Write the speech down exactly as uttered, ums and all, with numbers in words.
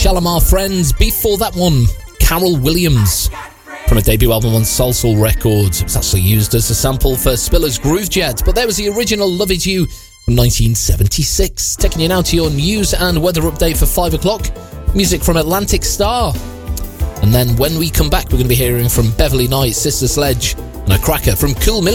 Shalimar Friends. Before that one, Carol Williams from a debut album on Soul Soul Records. It was actually used as a sample for Spiller's Groove Jet, but there was the original Love Is You from nineteen seventy-six. Taking you now to your news and weather update for five o'clock. Music from Atlantic Star. And then when we come back, we're going to be hearing from Beverly Knight, Sister Sledge, and a cracker from Cool Million.